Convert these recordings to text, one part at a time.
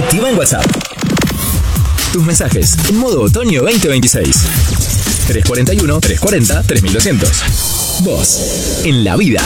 activa en WhatsApp tus mensajes en modo otoño 2026. 341-340-3200. Vos, en la vida.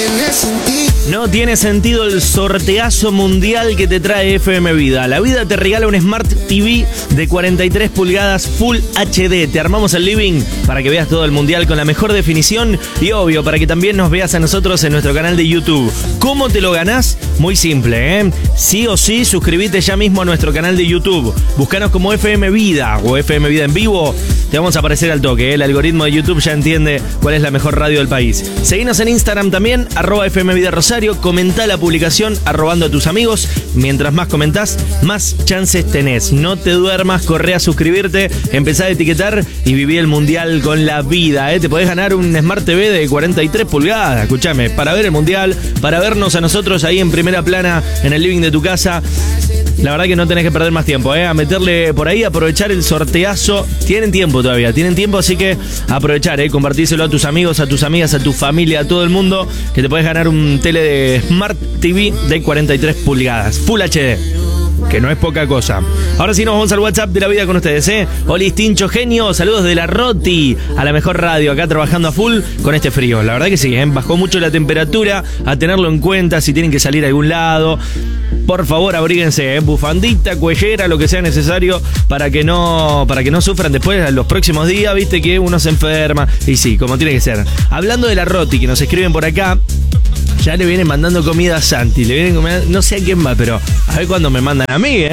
No tiene sentido el sorteazo mundial que te trae FM Vida. La vida te regala un Smart TV de 43 pulgadas Full HD. Te armamos el living para que veas todo el mundial con la mejor definición y obvio para que también nos veas a nosotros en nuestro canal de YouTube. ¿Cómo te lo ganás? Muy simple, ¿eh? Sí o sí, suscríbete ya mismo a nuestro canal de YouTube. Búscanos como FM Vida o FM Vida en vivo. Te vamos a aparecer al toque, ¿eh? El algoritmo de YouTube ya entiende cuál es la mejor radio del país. Seguinos en Instagram también, @FM Vida Rosario. Comentá la publicación arrobando a tus amigos. Mientras más comentás, más chances tenés. No te duermas, corre a suscribirte, empezá a etiquetar y viví el mundial con la vida, ¿eh? Te podés ganar un Smart TV de 43 pulgadas, escúchame, para ver el mundial, para vernos a nosotros ahí en primera plana en el living de tu casa. La verdad que no tenés que perder más tiempo, a meterle por ahí, aprovechar el sorteazo. Tienen tiempo todavía, así que aprovechar, compartírselo a tus amigos, a tus amigas, a tu familia, a todo el mundo, que te podés ganar un tele de Smart TV de 43 pulgadas, Full HD. Que no es poca cosa. Ahora sí nos vamos al WhatsApp de la vida con ustedes, Oli Tincho Genio, saludos de la Roti, a la mejor radio, acá trabajando a full con este frío. La verdad que sí, bajó mucho la temperatura, a tenerlo en cuenta si tienen que salir a algún lado. Por favor, abríguense, bufandita, cuellera, lo que sea necesario para que no sufran después los próximos días, viste que uno se enferma. Y sí, como tiene que ser. Hablando de la Roti, que nos escriben por acá, ya le vienen mandando comida a Santi, le vienen comiendo, no sé a quién va, pero a ver cuándo me mandan a mí,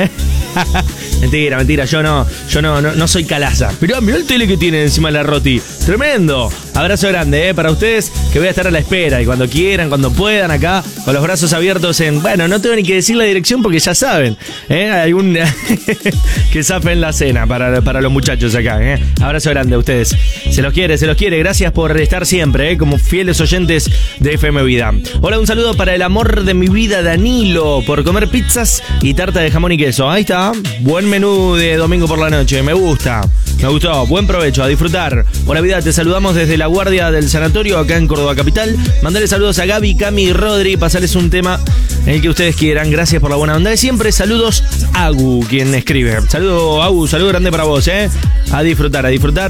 Mentira, yo no soy calaza. Mirá el tele que tiene encima de la Roti. Tremendo. Abrazo grande, para ustedes, que voy a estar a la espera. Y cuando quieran, cuando puedan, acá, con los brazos abiertos bueno, no tengo ni que decir la dirección porque ya saben. Hay un que zafen la cena para los muchachos acá, Abrazo grande a ustedes. Se los quiere. Gracias por estar siempre, como fieles oyentes de FM Vida. Hola, un saludo para el amor de mi vida, Danilo, por comer pizzas y tarta de jamón y queso. Ahí está. Buen menú de domingo por la noche. Me gustó. Buen provecho, a disfrutar. Hola vida, te saludamos desde la guardia del sanatorio acá en Córdoba Capital. Mandale saludos a Gaby, Cami y Rodri. Pasarles un tema en el que ustedes quieran. Gracias por la buena onda de siempre. Saludos Agu, quien escribe. Saludo Agu, saludo grande para vos, A disfrutar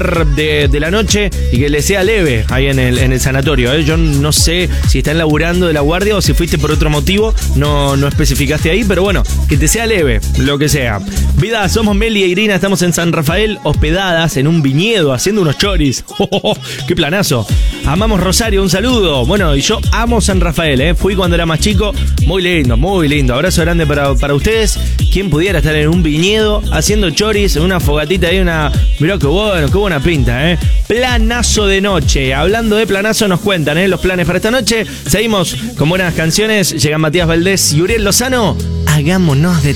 de la noche y que les sea leve ahí en el sanatorio, Yo no sé si están laburando de la guardia o si fuiste por otro motivo. No especificaste ahí, pero bueno, que te sea leve, lo que sea. Vida, somos Meli e Irina, estamos en San Rafael, hospedadas en un viñedo, haciendo unos choris. ¡Qué planazo! Amamos Rosario, un saludo. Bueno, y yo amo San Rafael, Fui cuando era más chico. Muy lindo. Abrazo grande para ustedes. ¿Quién pudiera estar en un viñedo haciendo choris, en una fogatita ahí, mirá qué buena pinta, Planazo de noche. Hablando de planazo, nos cuentan, los planes para esta noche. Seguimos con buenas canciones. Llegan Matías Valdés y Uriel Lozano. Hagámonos de